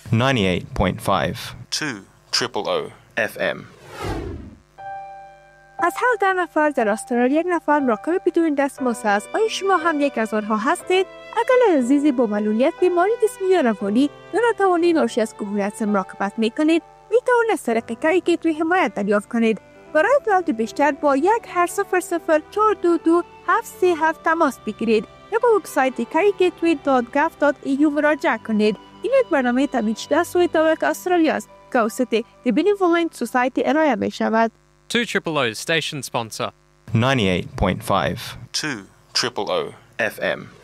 98.5 200 FM. از هر 10 نفر در استرالیا 1 نفر مراقب بدون دستمزد است. آیا شما هم یک از آنها هستید؟ اگر عزیزی با معلولیت بیماری جسمی یا روانی یا ناتوانی ناشی از کهولت مراقبت میکنید، میتوانید از طریق کاری گیتوی حمایت دریافت کنید. برای اطلاعات بیشتر با 1-800-422-737 تماس بگیرید یا به وبسایت carygatory.gov.au مراجعه کنید. این یک برنامه تامین شده از سوی دولت استرالیا است که توسط The Benevolent Society ارائه می شود. 200 station sponsor. 98.5 200 FM.